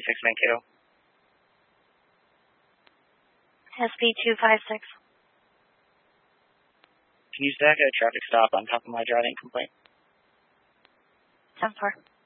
Mankato. SB256. Can you stack a traffic stop on top of my driving complaint? 10-4.